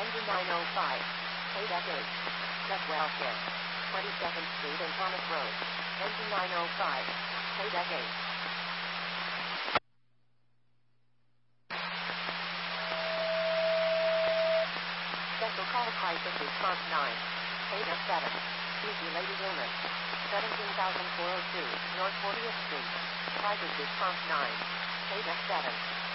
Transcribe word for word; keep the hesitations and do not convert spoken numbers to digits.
Engine nine oh five. Paydeck eight. Get Welfare. twenty-second Street and Thomas Road. Engine nine oh five. Paydeck eight. Special call crisis response nine. Paydeck seven. Easy Lady Illness. seventeen thousand four oh two. North fortieth Street. Crisis response nine. Paydeck seven.